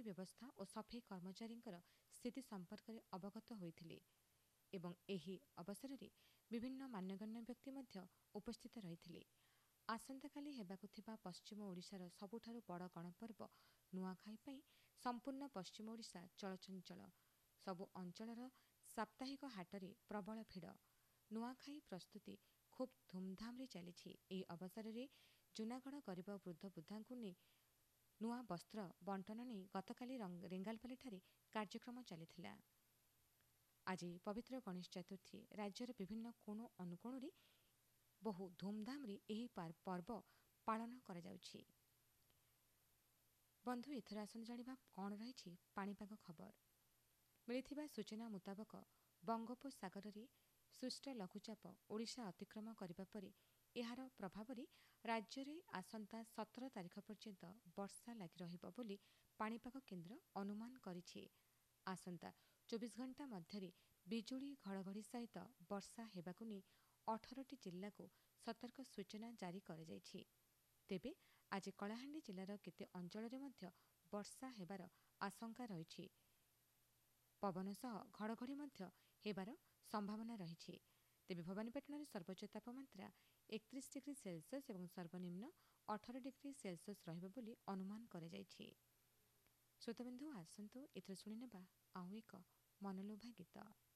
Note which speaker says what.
Speaker 1: ସଫाई व्यवस्था और सफाई कर्मचारी स्थिति संपर्क में अवगत होइथिले एवं एही अवसर में विभिन्न मान्यगण्य व्यक्ति मध्य उपस्थित रहिथिले। आसंताकाली हेबाकु थिबा पश्चिम ओडिशार सबुठारु बड़ गणपर्व नुआखाई पई संपूर्ण पश्चिम ओडिशा चलचंचल। सबु अंचलर साप्ताहिक हाटरे प्रबल भिड़। नुआखाई प्रस्तुति खूब धूमधाम रे चलीछि। एही अवसर में जूनागढ़ गरीब वृद्ध वृद्धांकु ने नुआ वस्त्र बंटन नहीं गतकाली रेंगालपाली कार्यक्रम चलिथिला। आज पवित्र गणेश चतुर्थी राज्यर विभिन्न कोण अनुकोण बहु धूमधाम रे एही पर्व पालन करा जाउछि। बंधु एथर आसन जानिबा कौन रही पाणीपाग खबर। मिलिथिबा सूचना मुताबक बंगोपसागर रे सृष्ट लघुचाप ओडिशा अतिक्रम करिबा परे एहार प्रभाव राज्य में आसंता 17 तारिख पर्यंत वर्षा लगी रहिबो बोली पाणीपाग केन्द्र अनुमान करिछि। आसंता 24 घंटा मध्य बिजुली घड़घड़ी सहित वर्षा हेबाकु नै 18टी जिल्ला को सतर्क सूचना जारी कर जाइछि। तेबे आज कलाहांडी जिलार केते अंचल रे मध्य वर्षा हेबार आशंका रहिछि। पवन सह घड़घड़ी मध्य हेबार संभावना रहिछि। तेबे भवानीपाटन सर्वोच्च तापमात्रा 31 डिग्री सेल्सियस और सर्वनिम्न 18 डिग्री सेल्सियस रहिबो बोली अनुमान कर जाइछि। श्रोताबंधु आसंतु एथर शुणी नेबा आउ एक मनलोभा गीत।